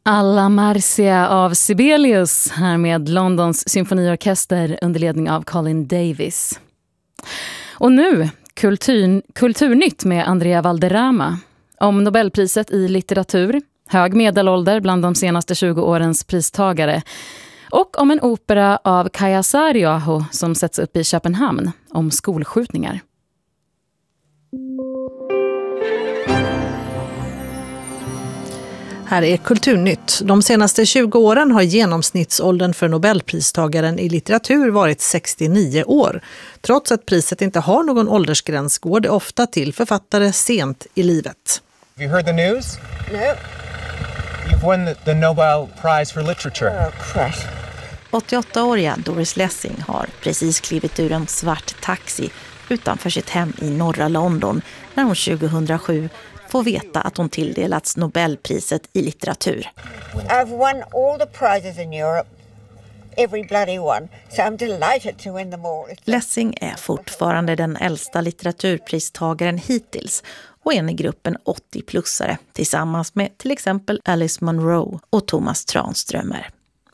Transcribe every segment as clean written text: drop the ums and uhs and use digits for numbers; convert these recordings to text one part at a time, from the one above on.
Alla Marcia av Sibelius här med Londons symfoniorkester under ledning av Colin Davis. Och nu kulturnytt med Andrea Valderrama om Nobelpriset i litteratur, hög medelålder bland de senaste 20 årens pristagare och om en opera av Kaija Saariaho som sätts upp i Köpenhamn om skolskjutningar. Här är Kulturnytt. De senaste 20 åren har genomsnittsåldern för Nobelpristagaren i litteratur varit 69 år. Trots att priset inte har någon åldersgräns går det ofta till författare sent i livet. Have you heard the news? No. You've won the Nobel Prize for Literature. Oh, Christ. 88-åriga Doris Lessing har precis klivit ur en svart taxi utanför sitt hem i norra London när hon 2007 får veta att hon tilldelats Nobelpriset i litteratur. I've won all the prizes in Europe. Every bloody one. So I'm delighted to win them all. Lessing är fortfarande den äldsta litteraturpristagaren hittills och en i gruppen 80-plussare tillsammans med till exempel Alice Munro och Thomas Tranströmer.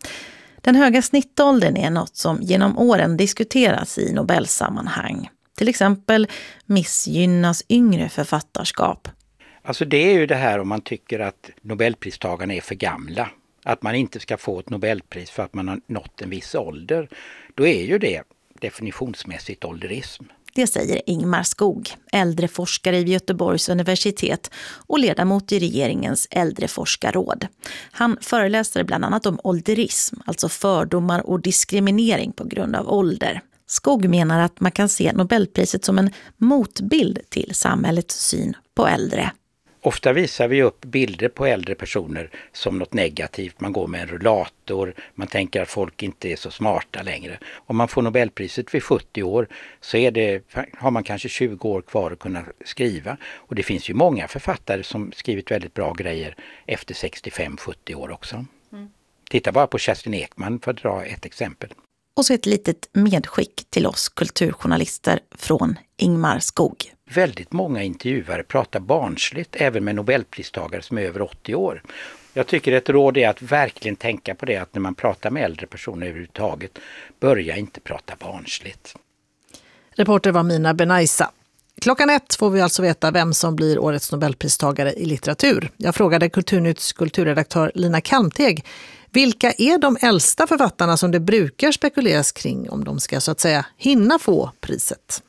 Den höga snittåldern är något som genom åren diskuteras i Nobelsammanhang. Till exempel missgynnas yngre författarskap. Alltså det är ju det här om man tycker att Nobelpristagarna är för gamla. Att man inte ska få ett Nobelpris för att man har nått en viss ålder. Då är ju det definitionsmässigt ålderism. Det säger Ingmar Skog, äldreforskare vid Göteborgs universitet och ledamot i regeringens äldreforskarråd. Han föreläser bland annat om ålderism, alltså fördomar och diskriminering på grund av ålder. Skog menar att man kan se Nobelpriset som en motbild till samhällets syn på äldre. Ofta visar vi upp bilder på äldre personer som något negativt. Man går med en rullator, man tänker att folk inte är så smarta längre. Om man får Nobelpriset vid 70 år så har man kanske 20 år kvar att kunna skriva. Och det finns ju många författare som skrivit väldigt bra grejer efter 65-70 år också. Titta bara på Kerstin Ekman för att dra ett exempel. Och så ett litet medskick till oss kulturjournalister från Ingmar Skog. Väldigt många intervjuare pratar barnsligt även med Nobelpristagare som är över 80 år. Jag tycker ett råd är att verkligen tänka på det att när man pratar med äldre personer överhuvudtaget, börja inte prata barnsligt. Reporter var Mina Benaisa. 1:00 får vi alltså veta vem som blir årets Nobelpristagare i litteratur. Jag frågade Kulturnytts kulturredaktör Lina Kalmteg vilka är de äldsta författarna som det brukar spekuleras kring om de ska så att säga hinna få priset?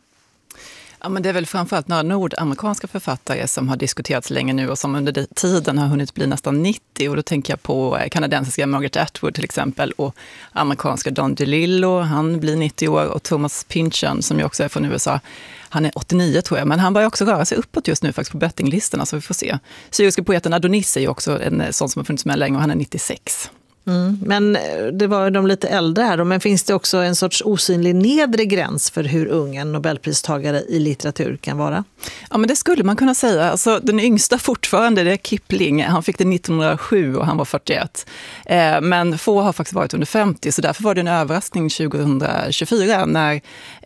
Ja, men det är väl framförallt några nordamerikanska författare som har diskuterats länge nu och som under tiden har hunnit bli nästan 90. Och då tänker jag på kanadensiska Margaret Atwood till exempel och amerikanska Don DeLillo, han blir 90 år, och Thomas Pynchon som ju också är från USA, han är 89 tror jag, men han börjar också röra sig uppåt just nu faktiskt på bettinglistorna, så vi får se. Syriska poeten Adonis är ju också en sån som har funnits med länge och han är 96. Men det var ju de lite äldre här då, men finns det också en sorts osynlig nedre gräns för hur ung en Nobelpristagare i litteratur kan vara? Ja, men det skulle man kunna säga. Alltså, den yngsta fortfarande, det är Kipling. Han fick det 1907 och han var 41. Men få har faktiskt varit under 50, så därför var det en överraskning 2024 när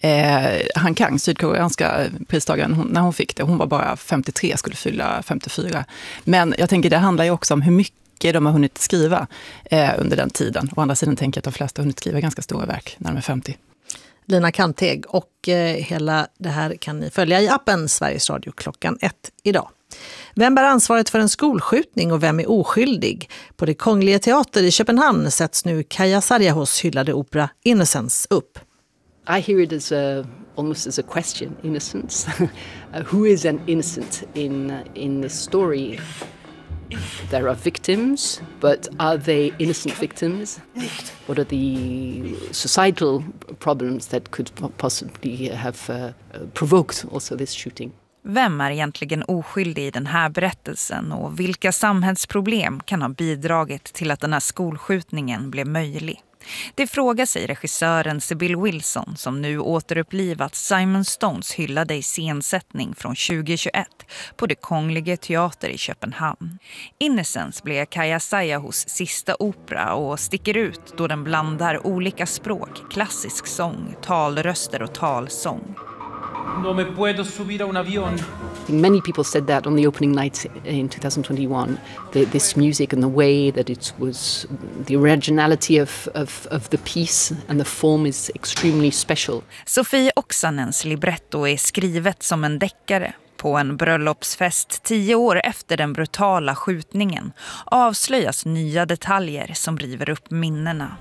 Han Kang, sydkoreanska pristagaren, när hon fick det. Hon var bara 53, skulle fylla 54. Men jag tänker det handlar ju också om hur mycket de har hunnit skriva under den tiden. Å andra sidan tänker jag att de flesta har hunnit skriva ganska stora verk när de är 50. Lina Kalmteg, och hela det här kan ni följa i appen Sveriges Radio 1:00 idag. Vem bär ansvaret för en skolskjutning och vem är oskyldig? På det Kungliga Teater i Köpenhamn sätts nu Kaija Saariahos hyllade opera Innocence upp. I hear it as almost as a question, innocence. Who is an innocent in this story? There are victims, but are they innocent victims? What are the societal problems that could possibly have provoked also this shooting? Vem är egentligen oskyldig i den här berättelsen och vilka samhällsproblem kan ha bidragit till att den här skolskjutningen blev möjlig? Det frågar sig regissören Sybil Wilson som nu återupplivat Simon Stones hyllade iscensättning från 2021 på det Kungliga Teater i Köpenhamn. Innocence blev Kaija Saariahos sista opera och sticker ut då den blandar olika språk, klassisk sång, talröster och talsång. No me puedo subir a un avión. Many people said that on the opening night in 2021. This music and the way that it was, the originality of the piece and the form is extremely special. Sofie Oksanens libretto är skrivet som en deckare. På en bröllopsfest 10 år efter den brutala skjutningen avslöjas nya detaljer som river upp minnena.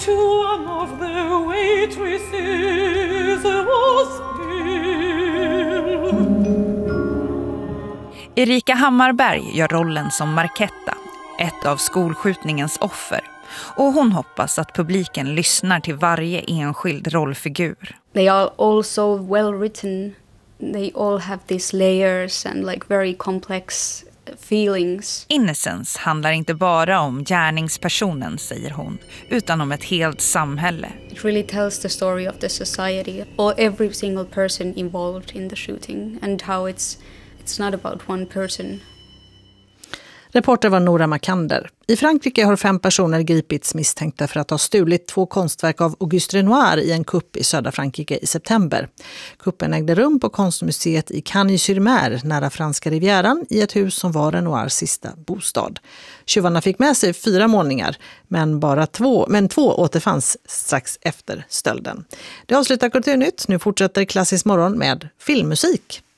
Erika Hammarberg gör rollen som Marketta, ett av skolskjutningens offer. Och hon hoppas att publiken lyssnar till varje enskild rollfigur. They are also well written. They all have these layers and like very complex feelings. Innocence handlar inte bara om gärningspersonen, säger hon, utan om ett helt samhälle. It really tells the story of the society or every single person involved in the shooting and how it's not about one person. Reporter var Nora Makander. I Frankrike har 5 personer gripits misstänkta för att ha stulit 2 konstverk av Auguste Renoir i en kupp i södra Frankrike i september. Kuppen ägde rum på konstmuseet i Cagnes-sur-Mer nära franska rivieran i ett hus som var Renoirs sista bostad. Tjuvarna fick med sig 4 målningar, men 2 återfanns strax efter stölden. Det avslutar Kulturnytt. Nu fortsätter Klassisk morgon med filmmusik.